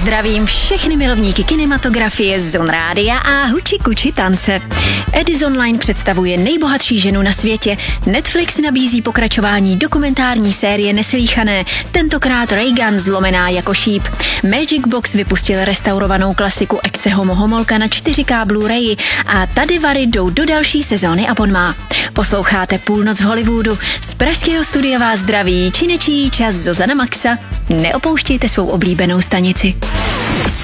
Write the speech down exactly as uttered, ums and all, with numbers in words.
zdravím všechny milovníky kinematografie, Zone Rádia a huči kuči tance. Edison Line představuje nejbohatší ženu na světě. Netflix nabízí pokračování dokumentární série Neslýchané, tentokrát Reagan zlomená jako šíp. Magic Box vypustil restaurovanou klasiku Ekce Homo Homolka na čtyři ká Blu-rayi a tady Vary jdou do další sezóny abonmá. Posloucháte Půlnoc v Hollywoodu. Z pražského studia vás zdraví činečí čas Zuzana Maxa. Neopouštějte svou oblíbenou stanici.